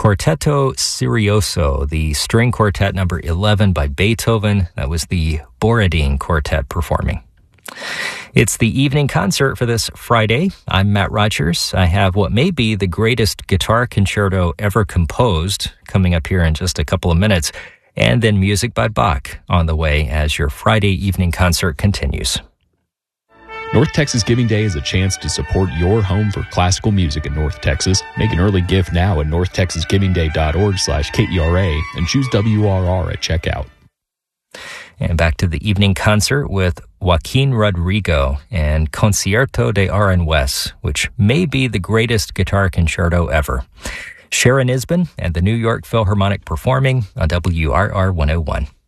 Quartetto Serioso, the string quartet number 11 by Beethoven. That was the Borodin Quartet performing. It's the evening concert for this Friday. I'm Matt Rogers. I have what may be the greatest guitar concerto ever composed coming up here in just a couple of minutes, and then music by Bach on the way as your Friday evening concert continues. North Texas Giving Day is a chance to support your home for classical music in North Texas. Make an early gift now at northtexasgivingday.org/KERA and choose WRR at checkout. And back to the evening concert with Joaquin Rodrigo and Concierto de Aranjuez, which may be the greatest guitar concerto ever. Sharon Isbin and the New York Philharmonic performing on WRR 101.